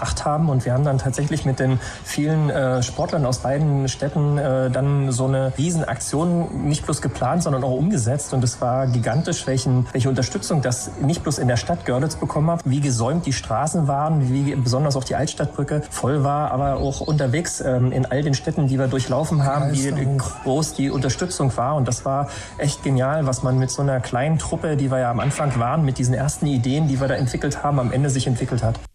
gebracht haben. Und wir haben dann tatsächlich mit den vielen Sportlern aus beiden Städten dann so eine Riesenaktion nicht bloß geplant, sondern auch umgesetzt. Und es war gigantisch, welche Unterstützung das nicht bloß in der Stadt Görlitz bekommen hat, wie gesäumt die Straßen waren, wie besonders auch die Altstadtbrücke voll war, aber auch unterwegs in all den Städten, die wir durchlaufen haben, wie groß die Unterstützung war. Und das war echt genial, was man mit so einer kleinen Truppe, die wir ja am Anfang waren, mit diesen ersten Ideen, die wir da entwickelt haben, am Ende sich entwickelt hat.